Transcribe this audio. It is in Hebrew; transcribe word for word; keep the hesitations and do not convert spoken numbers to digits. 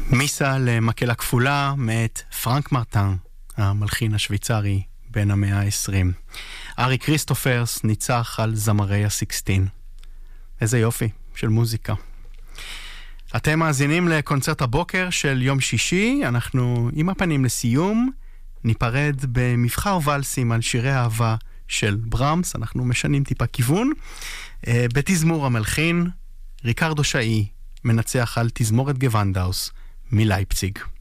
מיסה למקהלה כפולה מאת פרנק מרטן, המלחין השוויצרי בן המאה ה-עשרים. ארי כריסטופרס ניצח על זמרי הסיקסטין. איזה יופי של מוזיקה. אתם מאזינים לקונצרט הבוקר של יום שישי. אנחנו עם הפנים לסיום ניפרד במבחר ולסים על שירי אהבה של ברמס. אנחנו משנים טיפה כיוון. בתזמור המלחין ריקרדו שאי מנצח על תזמורת גוונדאוס מלייפציג.